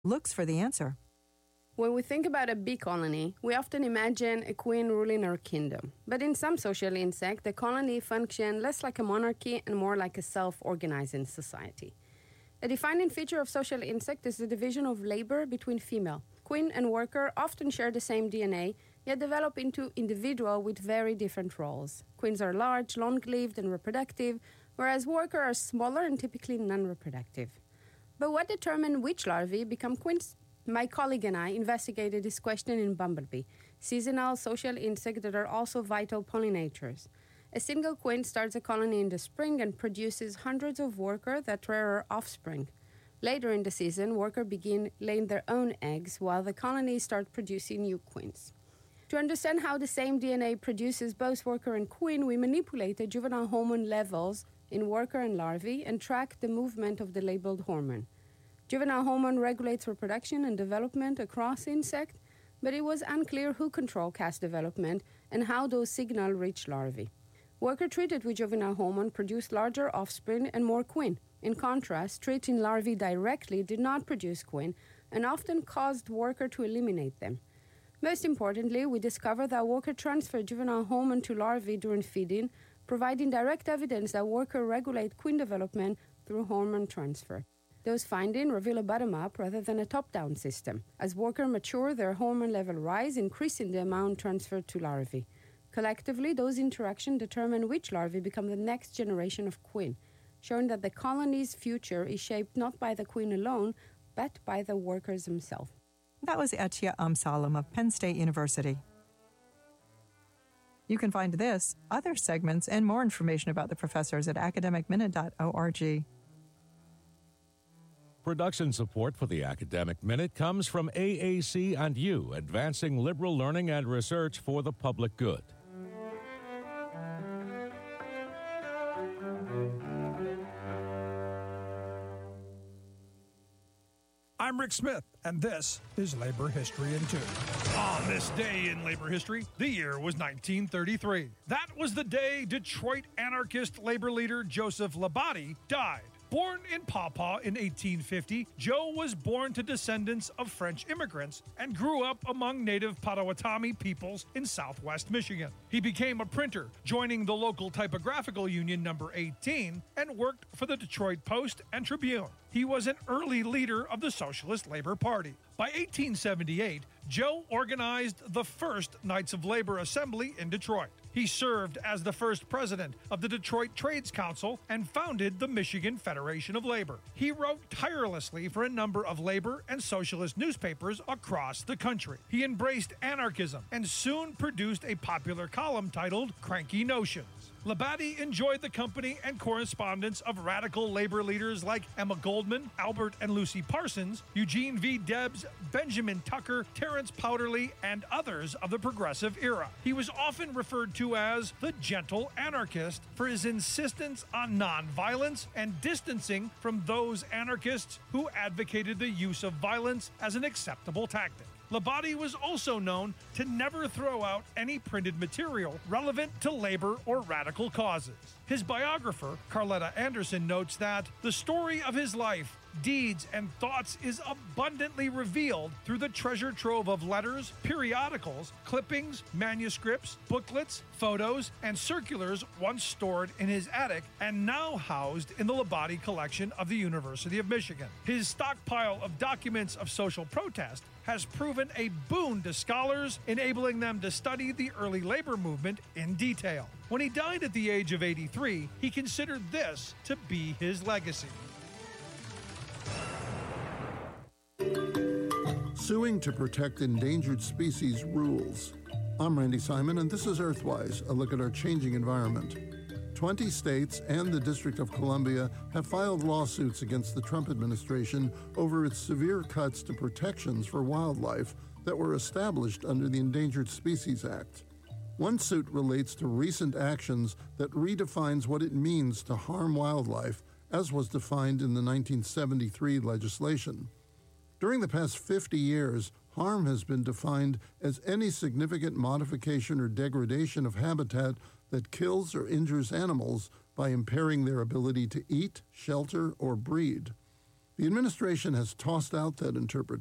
looks for the answer. When we think about a bee colony, we often imagine a queen ruling her kingdom. But in some social insects, the colony functions less like a monarchy and more like a self-organizing society. A defining feature of social insect is the division of labor between female. Queen and worker often share the same DNA, yet develop into individuals with very different roles. Queens are large, long-lived, and reproductive, whereas workers are smaller and typically non-reproductive. But what determines which larvae become queens? My colleague and I investigated this question in bumblebee, seasonal social insects that are also vital pollinators. A single queen starts a colony in the spring and produces hundreds of workers that rear her offspring. Later in the season, workers begin laying their own eggs while the colonies start producing new queens. To understand how the same DNA produces both worker and queen, we manipulated juvenile hormone levels in worker and larvae and tracked the movement of the labeled hormone. Juvenile hormone regulates reproduction and development across insects, but it was unclear who controls caste development and how those signals reach larvae. Workers treated with juvenile hormone produced larger offspring and more queen. In contrast, treating larvae directly did not produce queen and often caused workers to eliminate them. Most importantly, we discovered that workers transfer juvenile hormone to larvae during feeding, providing direct evidence that workers regulate queen development through hormone transfer. Those findings reveal a bottom-up rather than a top-down system. As workers mature, their hormone level rise, increasing the amount transferred to larvae. Collectively, those interactions determine which larvae become the next generation of queen, showing that the colony's future is shaped not by the queen alone, but by the workers themselves. That was Etya Amsalem of Penn State University. You can find this, other segments, and more information about the professors at academicminute.org. Production support for the Academic Minute comes from AAC and you, advancing liberal learning and research for the public good. I'm Rick Smith, and this is Labor History in 2. On this day in labor history, the year was 1933. That was the day Detroit anarchist labor leader Joseph Labadie died. Born in Paw Paw in 1850, Joe was born to descendants of French immigrants and grew up among native Potawatomi peoples in southwest Michigan. He became a printer, joining the local typographical union number 18, and worked for the Detroit Post and Tribune. He was an early leader of the Socialist Labor Party. By 1878, Joe organized the first Knights of Labor Assembly in Detroit. He served as the first president of the Detroit Trades Council and founded the Michigan Federation of Labor. He wrote tirelessly for a number of labor and socialist newspapers across the country. He embraced anarchism and soon produced a popular column titled Cranky Notions. Labadie enjoyed the company and correspondence of radical labor leaders like Emma Goldman, Albert and Lucy Parsons, Eugene V. Debs, Benjamin Tucker, Terence Powderly, and others of the progressive era. He was often referred to as the gentle anarchist for his insistence on nonviolence and distancing from those anarchists who advocated the use of violence as an acceptable tactic. Labadie was also known to never throw out any printed material relevant to labor or radical causes. His biographer, Carletta Anderson, notes that the story of his life, deeds, and thoughts is abundantly revealed through the treasure trove of letters, periodicals, clippings, manuscripts, booklets, photos, and circulars once stored in his attic and now housed in the Labadie collection of the University of Michigan. His stockpile of documents of social protest has proven a boon to scholars, enabling them to study the early labor movement in detail. When he died at the age of 83, he considered this to be his legacy. Suing to protect endangered species rules. I'm Randy Simon, and this is Earthwise, a look at our changing environment. 20 states and the District of Columbia have filed lawsuits against the Trump administration over its severe cuts to protections for wildlife that were established under the Endangered Species Act. One suit relates to recent actions that redefines what it means to harm wildlife, as was defined in the 1973 legislation. During the past 50 years, harm has been defined as any significant modification or degradation of habitat that kills or injures animals by impairing their ability to eat, shelter, or breed. The administration has tossed out that interpretation